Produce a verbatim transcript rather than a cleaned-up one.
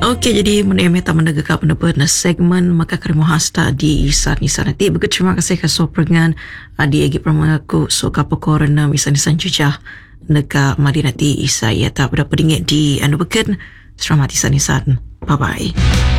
Okey, jadi menemui tamu negara penerbit segmen maka kerimu hasta di isar nisa nanti. Begitu terima kasih ke soprengan di egi permangaku so kapo korona misalnya sanjujah nega madi nanti isa ya tak berapa dingin di anu beken. Selamat isar nisan. Bye bye.